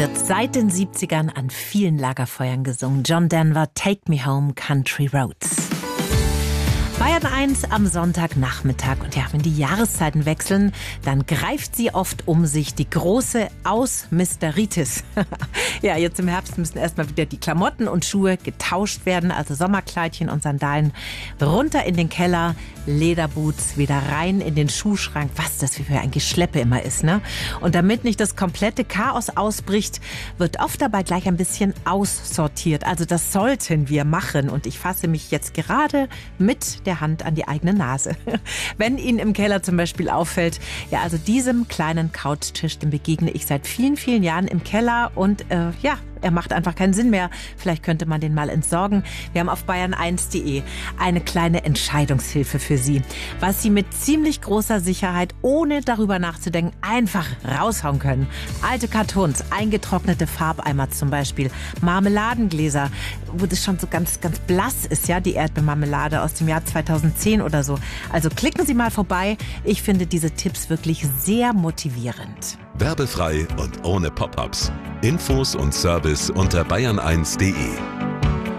wird seit den 70ern an vielen Lagerfeuern gesungen. John Denver, Take Me Home, Country Roads. Bayern 1 am Sonntagnachmittag. Und ja, wenn die Jahreszeiten wechseln, dann greift sie oft um sich, die große Ausmisteritis. Ja, jetzt im Herbst müssen erstmal wieder die Klamotten und Schuhe getauscht werden, also Sommerkleidchen und Sandalen runter in den Keller, Lederboots wieder rein in den Schuhschrank. Was das für ein Geschleppe immer ist, ne? Und damit nicht das komplette Chaos ausbricht, wird oft dabei gleich ein bisschen aussortiert. Also das sollten wir machen. Und ich fasse mich jetzt gerade mit der Hand an die eigene Nase. Wenn Ihnen im Keller zum Beispiel auffällt, ja, also diesem kleinen Couchtisch, dem begegne ich seit vielen, vielen Jahren im Keller und ja, er macht einfach keinen Sinn mehr. Vielleicht könnte man den mal entsorgen. Wir haben auf bayern1.de eine kleine Entscheidungshilfe für Sie, was Sie mit ziemlich großer Sicherheit, ohne darüber nachzudenken, einfach raushauen können. Alte Kartons, eingetrocknete Farbeimer zum Beispiel, Marmeladengläser, wo das schon so ganz, ganz blass ist, ja, die Erdbeermarmelade aus dem Jahr 2010 oder so. Also klicken Sie mal vorbei. Ich finde diese Tipps wirklich sehr motivierend. Werbefrei und ohne Pop-ups. Infos und Service unter bayern1.de.